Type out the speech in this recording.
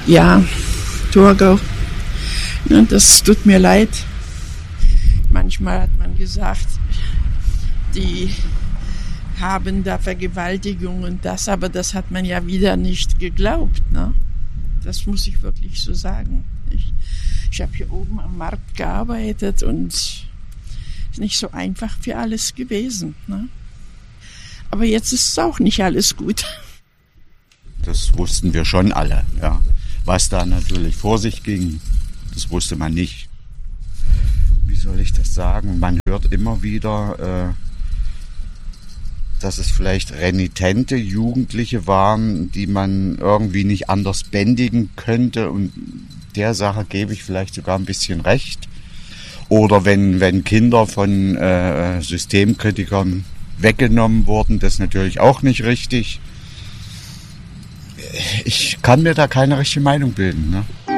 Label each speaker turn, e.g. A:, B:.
A: Ja, Thurgau. Ja, das tut mir leid. Manchmal hat man gesagt, die haben da Vergewaltigung und das, aber das hat man ja wieder nicht geglaubt, ne? Das muss ich wirklich so sagen. Ich habe hier oben am Markt gearbeitet und es ist nicht so einfach für alles gewesen, ne? Aber jetzt ist es auch nicht alles gut.
B: Das wussten wir schon alle, ja. Was da natürlich vor sich ging, das wusste man nicht. Wie soll ich das sagen? Man hört immer wieder, dass es vielleicht renitente Jugendliche waren, die man irgendwie nicht anders bändigen könnte. Und der Sache gebe ich vielleicht sogar ein bisschen recht. Oder wenn Kinder von Systemkritikern weggenommen wurden, das ist natürlich auch nicht richtig. Ich kann mir da keine richtige Meinung bilden, ne?